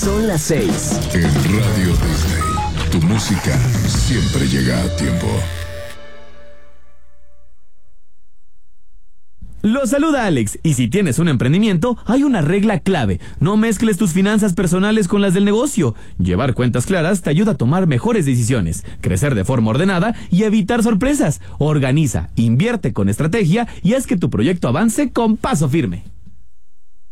Son las 6. En Radio Disney, tu música siempre llega a tiempo. Los saluda Alex, y si tienes un emprendimiento, hay una regla clave: no mezcles tus finanzas personales con las del negocio. Llevar cuentas claras te ayuda a tomar mejores decisiones, crecer de forma ordenada y evitar sorpresas. Organiza, invierte con estrategia y haz que tu proyecto avance con paso firme.